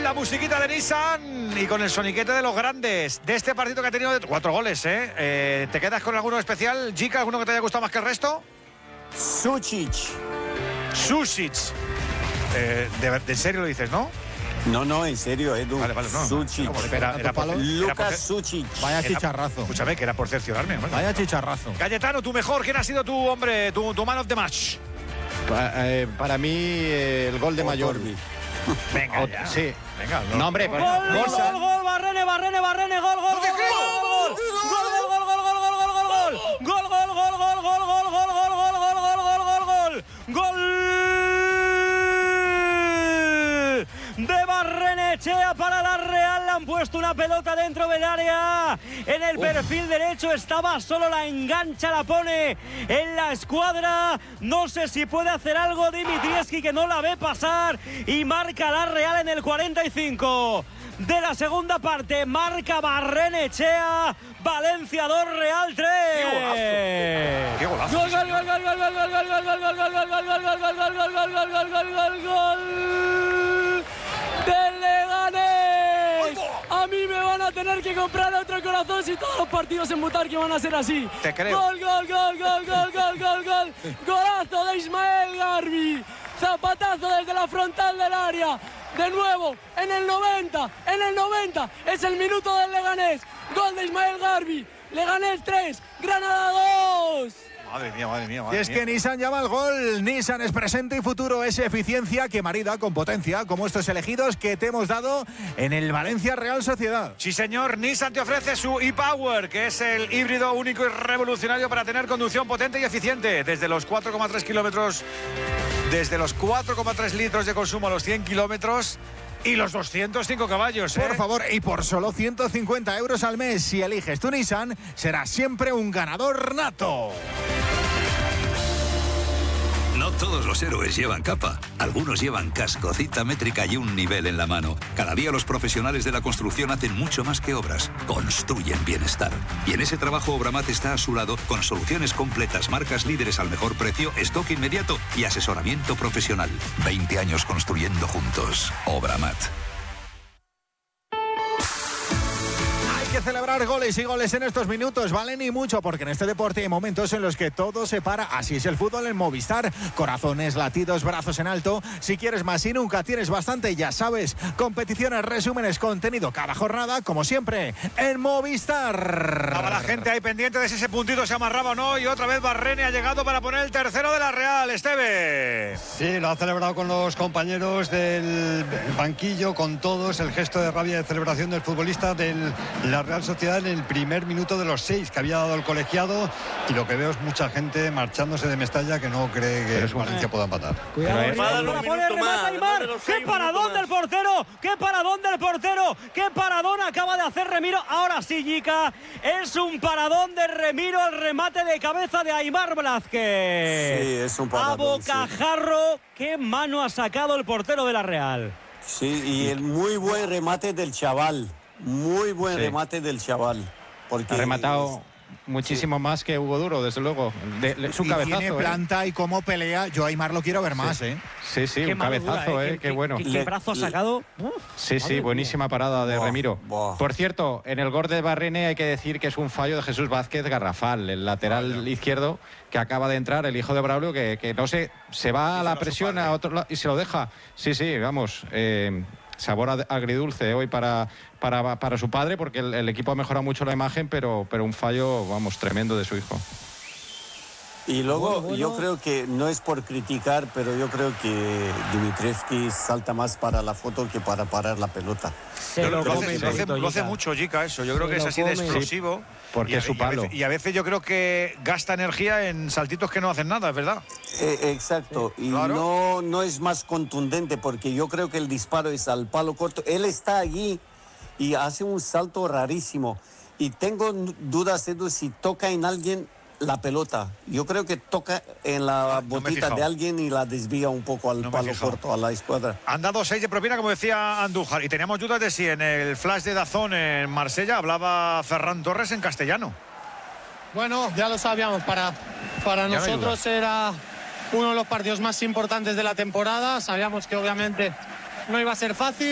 la musiquita de Nissan y con el soniquete de los grandes de este partido que ha tenido 4 goles, ¿Te quedas con alguno especial, Jica? ¿Alguno que te haya gustado más que el resto? Sušić. ¿De serio lo dices, no? No, en serio, Edu. Vale, no. Sušić. Lucas Sušić. Vaya chicharrazo. Escúchame, que era por cerciorarme. Hombre. Vaya chicharrazo. Cayetano, tú mejor. ¿Quién ha sido tu hombre, tu man of the match? Para mí, el gol de Mayor. Venga, ya. Sí. Venga, No, hombre, pues. Gol, Barrene, gol. Gol de Barrenechea para la Real. Le han puesto una pelota dentro del área. En el perfil derecho estaba, solo la engancha, la pone en la escuadra. No sé si puede hacer algo Dimitrievski, que no la ve pasar, y marca la Real en el 45 de la segunda parte. Marca Barrenechea. Valencia 2, Real 3. ¡Qué golazo! Gol del Leganés. A mí me van a tener que comprar otro corazón si todos los partidos en Butarque van a ser así. Te creo. Gol. Golazo de Ismael Garbi. Zapatazo desde la frontal del área. De nuevo, en el 90. Es el minuto del Leganés. Gol de Ismael Garbi. Leganés 3, Granada 2. Madre mía. Y es que Nissan llama al gol. Nissan es presente y futuro, es eficiencia que marida con potencia, como estos elegidos que te hemos dado en el Valencia Real Sociedad. Sí, señor. Nissan te ofrece su e-Power, que es el híbrido único y revolucionario para tener conducción potente y eficiente. Desde los 4,3 kilómetros, desde los 4,3 litros de consumo a los 100 kilómetros y los 205 caballos. Por favor, y por solo 150 euros al mes, si eliges tu Nissan, serás siempre un ganador nato. No todos los héroes llevan capa. Algunos llevan casco, cita métrica y un nivel en la mano. Cada día los profesionales de la construcción hacen mucho más que obras. Construyen bienestar. Y en ese trabajo Obramat está a su lado con soluciones completas, marcas líderes al mejor precio, stock inmediato y asesoramiento profesional. 20 años construyendo juntos. Obramat. Que celebrar goles y goles en estos minutos valen y mucho, porque en este deporte hay momentos en los que todo se para. Así es el fútbol en Movistar. Corazones, latidos, brazos en alto. Si quieres más y nunca tienes bastante, ya sabes. Competiciones, resúmenes, contenido cada jornada, como siempre, en Movistar. Estaba la gente ahí pendiente de si ese puntito se amarraba o no, y otra vez Barrene ha llegado para poner el tercero de la Real. Esteve. Sí, lo ha celebrado con los compañeros del banquillo, con todos. El gesto de rabia de celebración del futbolista del la Real Sociedad en el primer minuto de los 6 que había dado el colegiado, y lo que veo es mucha gente marchándose de Mestalla que no cree que Valencia pueda empatar. Cuidado, ¡qué paradón del portero! ¡Qué paradón acaba de hacer Remiro! Ahora sí, Jica, es un paradón de Remiro, el remate de cabeza de Aimar Blázquez. Sí, es un paradón. A bocajarro, qué mano ha sacado el portero de la Real. Sí, y el muy buen remate del chaval. Porque ha rematado muchísimo más que Hugo Duro, desde luego. Su cabezazo. Tiene planta y cómo pelea. Yo a Aimar lo quiero ver más, Sí, Qué un cabezazo, qué bueno. Qué brazo ha sacado. Sí, buenísima parada de Remiro. Por cierto, en el gol de Barrene hay que decir que es un fallo de Jesús Vázquez garrafal, el lateral izquierdo que acaba de entrar, el hijo de Braulio, que no sé, se va a la presión a otro lado y se lo deja. Sí, vamos. Sabor agridulce hoy para su padre, porque el equipo ha mejorado mucho la imagen, pero un fallo, vamos, tremendo de su hijo. Y luego yo creo que no es por criticar, pero yo creo que Dimitrievski salta más para la foto que para parar la pelota. Lo hace mucho, Jica, eso. Yo creo que es así de explosivo. Porque es su palo. Y a veces yo creo que gasta energía en saltitos que no hacen nada, es verdad. Exacto. Y claro, no es más contundente, porque yo creo que el disparo es al palo corto. Él está allí y hace un salto rarísimo. Y tengo dudas, Edu, si toca en alguien la pelota. Yo creo que toca en la botita de alguien y la desvía un poco al palo corto, a la escuadra. Han dado 6 de propina, como decía Andújar, y teníamos dudas de si en el flash de Dazón en Marsella hablaba Ferran Torres en castellano. Bueno, ya lo sabíamos, para nosotros era uno de los partidos más importantes de la temporada. Sabíamos que obviamente no iba a ser fácil.